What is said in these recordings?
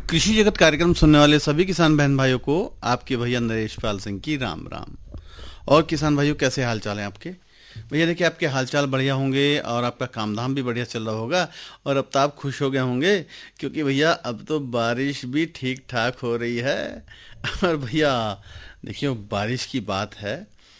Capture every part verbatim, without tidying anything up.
कृषि जगत कार्यक्रम सुनने वाले सभी किसान बहन भाइयों को आपके भैया नरेश पाल सिंह की राम राम। और किसान भाइयों, कैसे हाल चाल हैं आपके? भैया देखिए, आपके हालचाल बढ़िया होंगे और आपका काम धाम भी बढ़िया चल रहा होगा। और अब तो आप खुश हो गए होंगे क्योंकि भैया अब तो बारिश भी ठीक ठाक हो रही है। और भैया देखिए, बारिश की बात है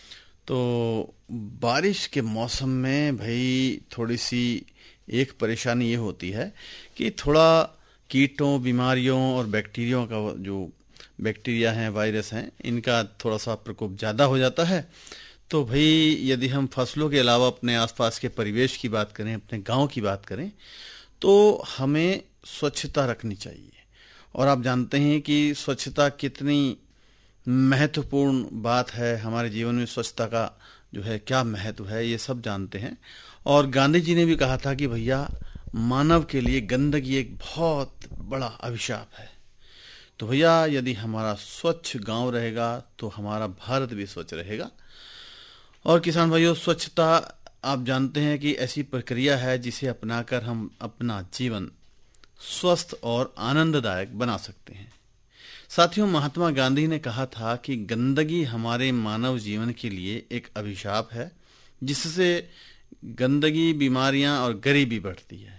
तो बारिश के मौसम में भाई थोड़ी सी एक परेशानी ये होती है कि थोड़ा कीटों, बीमारियों और बैक्टीरिया का जो बैक्टीरिया हैं, वायरस हैं, इनका थोड़ा सा प्रकोप ज़्यादा हो जाता है। तो भाई यदि हम फसलों के अलावा अपने आसपास के परिवेश की बात करें, अपने गांव की बात करें, तो हमें स्वच्छता रखनी चाहिए। और आप जानते हैं कि स्वच्छता कितनी महत्वपूर्ण बात है हमारे जीवन में। स्वच्छता का जो है क्या महत्व है, ये सब जानते हैं। और गांधी जी ने भी कहा था कि भैया मानव के लिए गंदगी एक बहुत बड़ा अभिशाप है। तो भैया यदि हमारा स्वच्छ गांव रहेगा तो हमारा भारत भी स्वच्छ रहेगा। और किसान भाइयों, स्वच्छता आप जानते हैं कि ऐसी प्रक्रिया है जिसे अपनाकर हम अपना जीवन स्वस्थ और आनंददायक बना सकते हैं। साथियों, महात्मा गांधी ने कहा था कि गंदगी हमारे मानव जीवन के लिए एक अभिशाप है, जिससे गंदगी, बीमारियां और गरीबी बढ़ती है।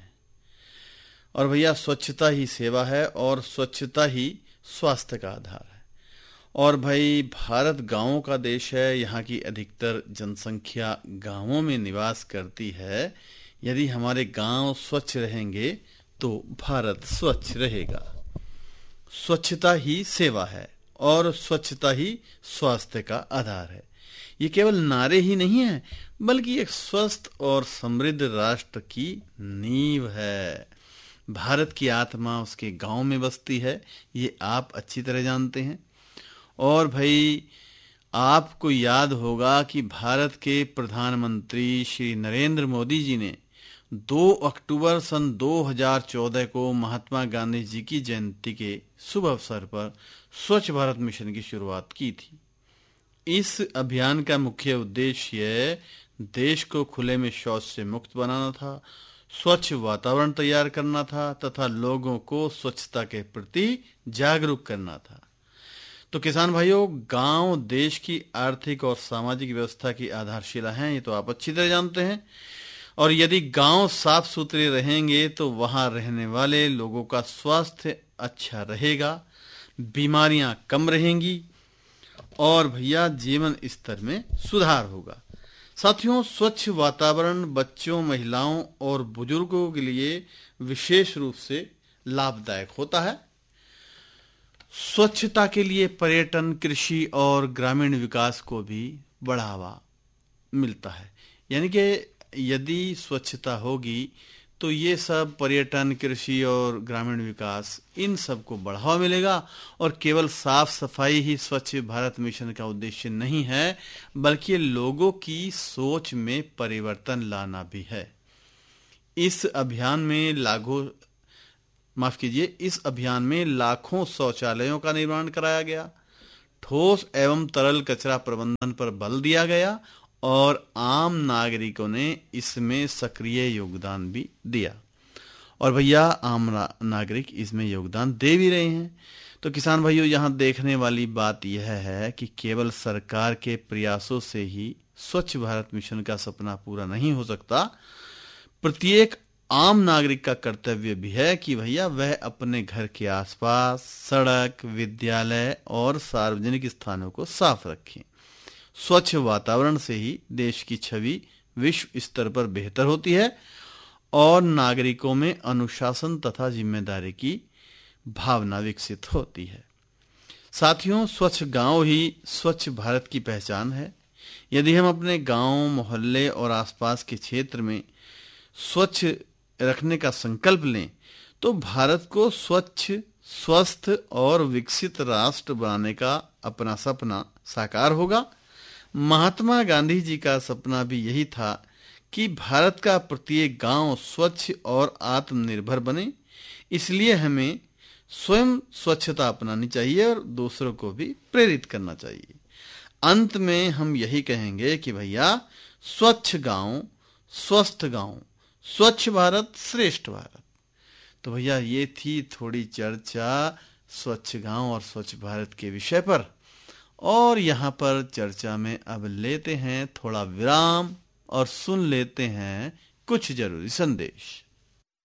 और भैया स्वच्छता ही सेवा है और स्वच्छता ही स्वास्थ्य का आधार है। और भाई भारत गांवों का देश है, यहाँ की अधिकतर जनसंख्या गांवों में निवास करती है। यदि हमारे गांव स्वच्छ रहेंगे तो भारत स्वच्छ रहेगा। स्वच्छता ही सेवा है और स्वच्छता ही स्वास्थ्य का आधार है। ये केवल नारे ही नहीं है, बल्कि एक स्वस्थ और समृद्ध राष्ट्र की नींव है। भारत की आत्मा उसके गांव में बसती है, ये आप अच्छी तरह जानते हैं। और भाई आपको याद होगा कि भारत के प्रधानमंत्री श्री नरेंद्र मोदी जी ने दो अक्टूबर सन दो हज़ार चौदह को महात्मा गांधी जी की जयंती के शुभ अवसर पर स्वच्छ भारत मिशन की शुरुआत की थी। इस अभियान का मुख्य उद्देश्य देश को खुले में शौच से मुक्त बनाना था, स्वच्छ वातावरण तैयार करना था तथा लोगों को स्वच्छता के प्रति जागरूक करना था। तो किसान भाइयों, गांव देश की आर्थिक और सामाजिक व्यवस्था की आधारशिला हैं, ये तो आप अच्छी तरह जानते हैं। और यदि गांव साफ सुथरे रहेंगे तो वहां रहने वाले लोगों का स्वास्थ्य अच्छा रहेगा, बीमारियां कम रहेंगी और भैया जीवन स्तर में सुधार होगा। साथियों, स्वच्छ वातावरण बच्चों, महिलाओं और बुजुर्गों के लिए विशेष रूप से लाभदायक होता है। स्वच्छता के लिए पर्यटन, कृषि और ग्रामीण विकास को भी बढ़ावा मिलता है। यानी कि यदि स्वच्छता होगी तो ये सब पर्यटन, कृषि और ग्रामीण विकास, इन सब को बढ़ावा मिलेगा। और केवल साफ सफाई ही स्वच्छ भारत मिशन का उद्देश्य नहीं है, बल्कि लोगों की सोच में परिवर्तन लाना भी है। इस अभियान में लागू माफ कीजिए इस अभियान में लाखों शौचालयों का निर्माण कराया गया, ठोस एवं तरल कचरा प्रबंधन पर बल दिया गया और आम नागरिकों ने इसमें सक्रिय योगदान भी दिया। और भैया आम नागरिक इसमें योगदान दे भी रहे हैं। तो किसान भाइयों, यहाँ देखने वाली बात यह है कि केवल सरकार के प्रयासों से ही स्वच्छ भारत मिशन का सपना पूरा नहीं हो सकता। प्रत्येक आम नागरिक का कर्तव्य भी है कि भैया वह अपने घर के आसपास सड़क, विद्यालय और सार्वजनिक स्थानों को साफ रखें। स्वच्छ वातावरण से ही देश की छवि विश्व स्तर पर बेहतर होती है और नागरिकों में अनुशासन तथा जिम्मेदारी की भावना विकसित होती है। साथियों, स्वच्छ गांव ही स्वच्छ भारत की पहचान है। यदि हम अपने गांव, मोहल्ले और आसपास के क्षेत्र में स्वच्छ रखने का संकल्प लें तो भारत को स्वच्छ, स्वस्थ और विकसित राष्ट्र बनाने का अपना सपना साकार होगा। महात्मा गांधी जी का सपना भी यही था कि भारत का प्रत्येक गांव स्वच्छ और आत्मनिर्भर बने। इसलिए हमें स्वयं स्वच्छता अपनानी चाहिए और दूसरों को भी प्रेरित करना चाहिए। अंत में हम यही कहेंगे कि भैया स्वच्छ गांव, स्वस्थ गांव, स्वच्छ भारत, श्रेष्ठ भारत। तो भैया ये थी थोड़ी चर्चा स्वच्छ गांव और स्वच्छ भारत के विषय पर। और यहाँ पर चर्चा में अब लेते हैं थोड़ा विराम और सुन लेते हैं कुछ जरूरी संदेश।